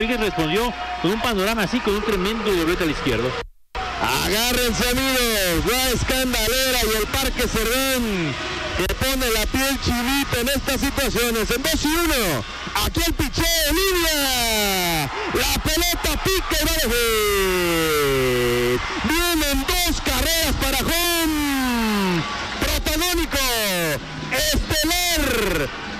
respondió con un panorama así, con un tremendo doblete al izquierdo. Agárrense, amigos, la escandalera y el Parque Cerdán que pone la piel chinita en estas situaciones. En 2-1, aquí el picheo de línea, la pelota pica y va de hit. Vienen 2 carreras para home, protagónico, estelar,